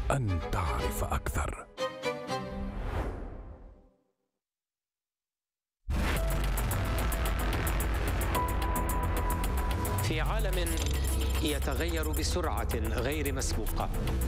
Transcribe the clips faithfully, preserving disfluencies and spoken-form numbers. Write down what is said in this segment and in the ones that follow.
أن تعرف أكثر. في عالم يتغير بسرعة غير مسبوقة،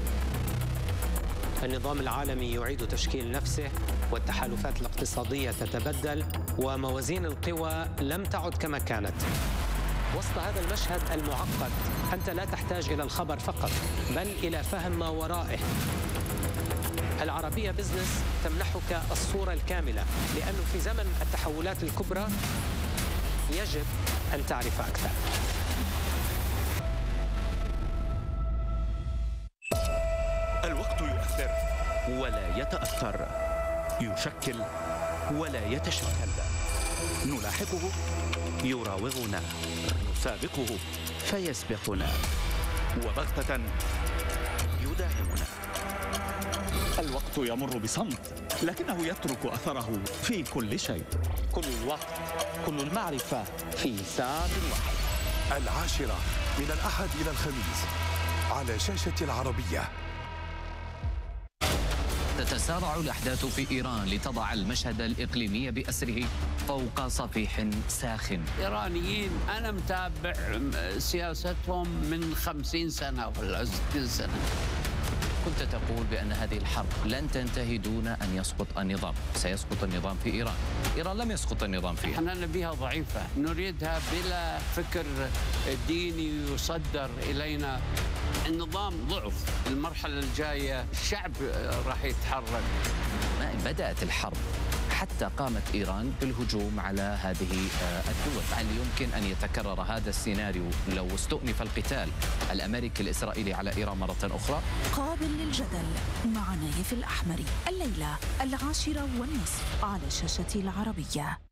النظام العالمي يعيد تشكيل نفسه، والتحالفات الاقتصادية تتبدل، وموازين القوى لم تعد كما كانت. وسط هذا المشهد المعقد أنت لا تحتاج إلى الخبر فقط، بل إلى فهم ما ورائه. العربية بزنس تمنحك الصورة الكاملة، لأنه في زمن التحولات الكبرى يجب أن تعرف أكثر. الوقت يؤثر ولا يتأثر، يشكل ولا يتشكل، نلاحقه يراوغنا، نسابقه فيسبقنا، وبغتة يداهمنا. الوقت يمر بصمت، لكنه يترك أثره في كل شيء. كل الوقت، كل المعرفة في ساعة واحدة. العاشرة من الأحد إلى الخميس على شاشة العربية. تتسارع الأحداث في إيران لتضع المشهد الإقليمي بأسره فوق صفيح ساخن. إيرانيين أنا متابع سياستهم من خمسين سنة ولا ستين سنة. كنت تقول بأن هذه الحرب لن تنتهي دون أن يسقط النظام، سيسقط النظام في إيران. إيران لم يسقط النظام فيها. احنا نبيها ضعيفة، نريدها بلا فكر ديني يصدر إلينا. النظام ضعف، المرحلة الجاية الشعب راح يتحرك. ما إن بدأت الحرب حتى قامت إيران بالهجوم على هذه الدول. هل يمكن أن يتكرر هذا السيناريو لو استؤنف القتال الأمريكي الإسرائيلي على إيران مرة أخرى؟ قابل للجدل مع نايف الأحمري الليلة العاشرة والنصف على شاشة العربية.